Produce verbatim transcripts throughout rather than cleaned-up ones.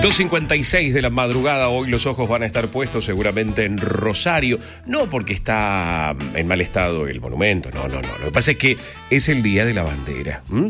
dos cincuenta y seis de la madrugada, hoy los ojos van a estar puestos seguramente en Rosario, no porque está en mal estado el monumento, no, no, no, lo que pasa es que es el Día de la Bandera. ¿Mm?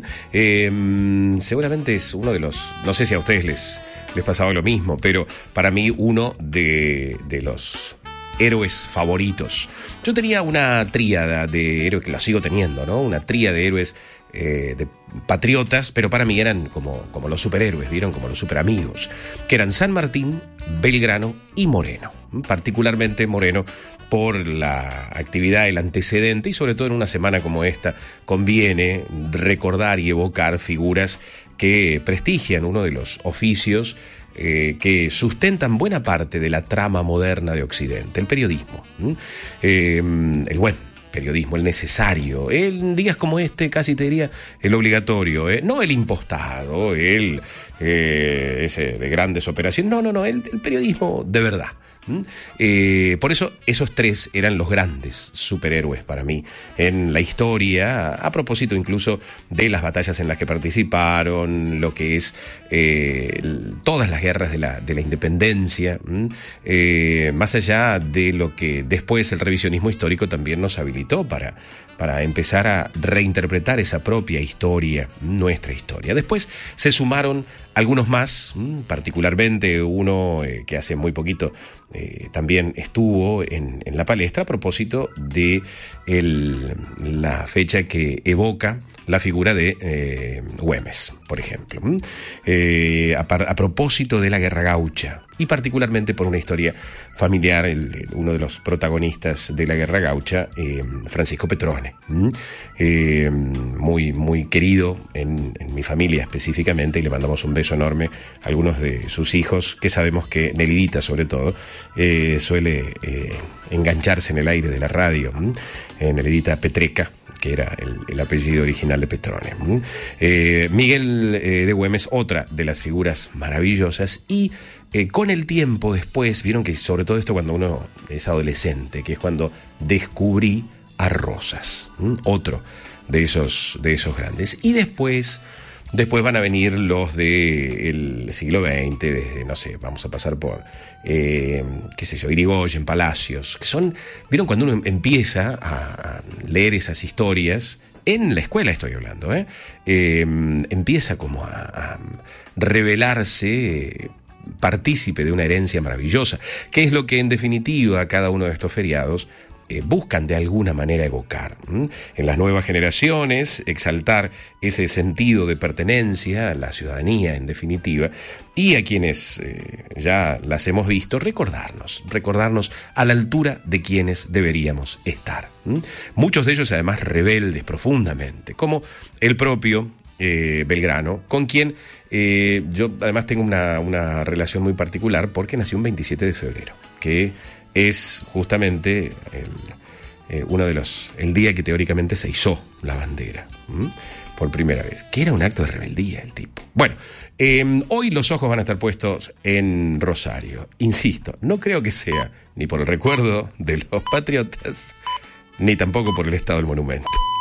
Eh, seguramente es uno de los, no sé si a ustedes les, les pasaba lo mismo, pero para mí uno de, de los héroes favoritos. Yo tenía una tríada de héroes, que la sigo teniendo, ¿no? Una tríada de héroes eh, de patriotas, pero para mí eran como, como los superhéroes, ¿vieron? Como los superamigos, que eran San Martín, Belgrano y Moreno. Particularmente Moreno por la actividad, el antecedente, y sobre todo en una semana como esta, conviene recordar y evocar figuras que prestigian uno de los oficios eh, que sustentan buena parte de la trama moderna de Occidente, el periodismo. ¿Mm? Eh, el buen periodismo, el necesario, en días como este casi te diría el obligatorio, ¿eh? No el impostado, el eh, ese de grandes operaciones, no, no, no, el, el periodismo de verdad. ¿Mm? Eh, por eso esos tres eran los grandes superhéroes para mí en la historia, a propósito incluso de las batallas en las que participaron, lo que es eh, todas las guerras de la, de la independencia, eh, más allá de lo que después el revisionismo histórico también nos habilitó para, para empezar a reinterpretar esa propia historia, nuestra historia. Después se sumaron algunos más, particularmente uno eh, que hace muy poquito eh, también estuvo en, en la palestra a propósito de el, la fecha que evoca la figura de eh, Güemes, por ejemplo, eh, a, a propósito de la Guerra Gaucha, y particularmente por una historia familiar, el, el, uno de los protagonistas de la Guerra Gaucha, eh, Francisco Petrone, eh, muy, muy querido en, en mi familia específicamente, y le mandamos un beso enorme a algunos de sus hijos, que sabemos que Nelidita sobre todo eh, suele eh, engancharse en el aire de la radio, eh, Nelidita Petreca, que era el, el apellido original de Petrone. Eh, Miguel eh, de Güemes, otra de las figuras maravillosas, y eh, con el tiempo después, vieron que sobre todo esto cuando uno es adolescente, que es cuando descubrí a Rosas, ¿m? Otro de esos, de esos grandes. Y después... Después van a venir los del siglo veinte, desde, no sé, vamos a pasar por, eh, qué sé yo, Irigoyen, Palacios, que son, ¿vieron? Cuando uno empieza a leer esas historias, en la escuela estoy hablando, ¿eh? Eh, empieza como a, a revelarse partícipe de una herencia maravillosa, que es lo que en definitiva cada uno de estos feriados Eh, buscan de alguna manera evocar. ¿m? En las nuevas generaciones, exaltar ese sentido de pertenencia a la ciudadanía, en definitiva, y a quienes eh, ya las hemos visto, recordarnos, recordarnos a la altura de quienes deberíamos estar. ¿m? Muchos de ellos, además, rebeldes profundamente, como el propio eh, Belgrano, con quien eh, yo además tengo una, una relación muy particular, porque nació un veintisiete de febrero, que es justamente el, eh, uno de los el día que teóricamente se izó la bandera ¿m? por primera vez, que era un acto de rebeldía el tipo. Bueno, eh, hoy los ojos van a estar puestos en Rosario. Insisto, no creo que sea ni por el recuerdo de los patriotas, ni tampoco por el estado del monumento.